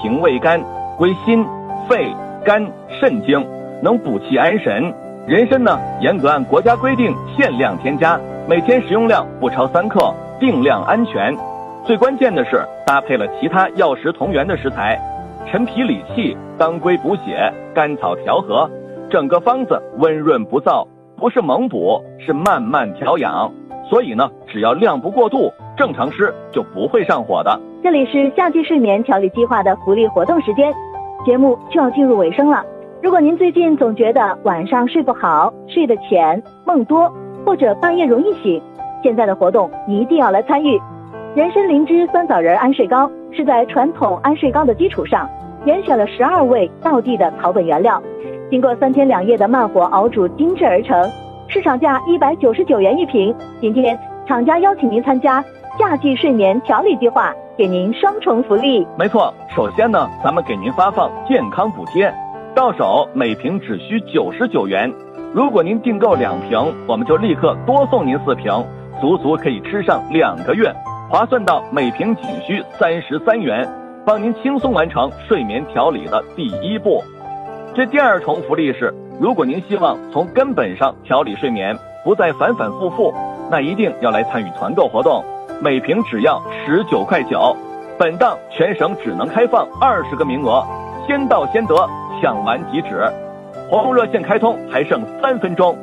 平胃肝，归心、肺、肝、肾经，能补气安神。人参呢，严格按国家规定限量添加，每天食用量不超3克，定量安全。最关键的是搭配了其他药食同源的食材，陈皮理气，当归补血，甘草调和，整个方子温润不燥，不是猛补，是慢慢调养。所以呢，只要量不过度，正常吃就不会上火的。 这里是夏季睡眠调理计划的福利活动时间，节目就要进入尾声了。如果您最近总觉得晚上睡不好，睡得浅，梦多，或者半夜容易醒，现在的活动一定要来参与。人参灵芝酸枣仁安睡膏是在传统安睡膏的基础上，严选了12味道地的草本原料，经过3天2夜的慢火熬煮精制而成，市场价199元一瓶。今天厂家邀请您参加夏季睡眠调理计划，给您双重福利。 没错，首先呢，咱们给您发放健康补贴，到手每瓶只需99元。如果您订购2瓶，我们就立刻多送您4瓶，足足可以吃上2个月，划算到每瓶仅需33元，帮您轻松完成睡眠调理的第1步。这第2重福利是，如果您希望从根本上调理睡眠，不再反反复复，那一定要来参与团购活动，每瓶只要19.9块。本档全省只能开放20个名额，先到先得，抢完即止。活动热线开通，还剩3分钟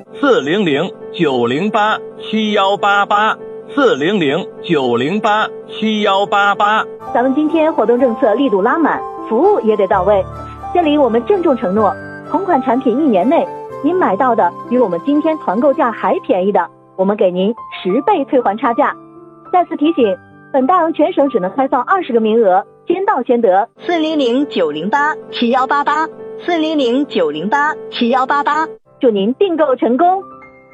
，400-908-7188，400-908-7188。 咱们今天活动政策力度拉满，服务也得到位。这里我们郑重承诺，同款产品1年内您买到的比我们今天团购价还便宜的，我们给您10倍退还差价。再次提醒，本档全省只能开放20个名额，先到先得。400-908-7188，400-908-7188，祝您订购成功。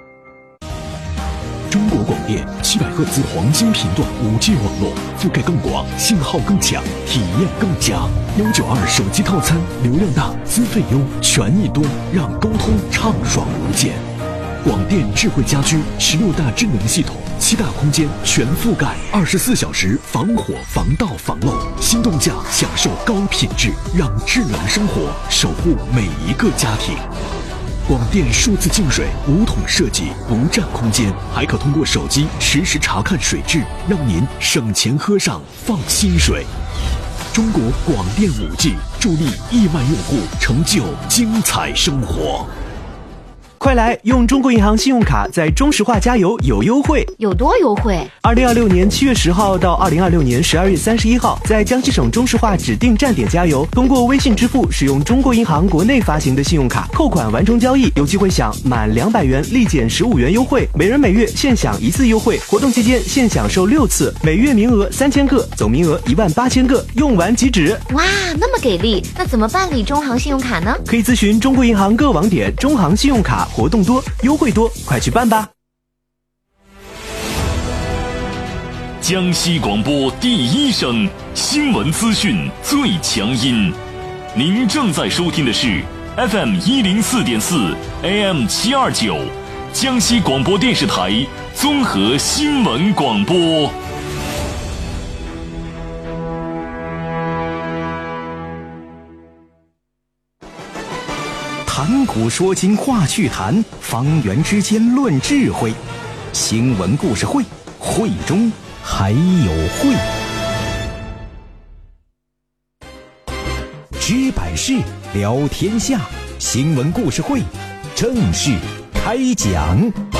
中国广电700赫兹黄金频段5G 网络，覆盖更广，信号更强，体验更佳。192手机套餐，流量大，资费优，权益多，让沟通畅爽无间。广电智慧家居16大智能系统，7大空间全覆盖，24小时防火防盗防漏，心动价享受高品质，让智能生活守护每一个家庭。广电数字净水5桶设计，不占空间，还可通过手机实时查看水质，让您省钱喝上放心水。中国广电5G助力亿万用户成就精彩生活。 快来用中国银行信用卡在中石化加油有优惠。 有多优惠 ？2026年7月10号到2026年12月31号，在江西省中石化指定站点加油，通过微信支付使用中国银行国内发行的信用卡扣款完成交易，有机会享满200元立减15元优惠，每人每月限享1次优惠。活动期间限享受6次，每月名额3000个，总名额18000个，用完即止。 哇，那么给力！那怎么办理中行信用卡呢？ 可以咨询中国银行各网点，中行信用卡活动多，优惠多，快去办吧！ 江西广播第1声，新闻资讯最强音。您正在收听的是 FM104.4 AM729 江西广播电视台综合新闻广播。 谈古说今话趣谈，方圆之间论智慧。新闻故事会，会中还有会。知百事，聊天下，新闻故事会正式开讲。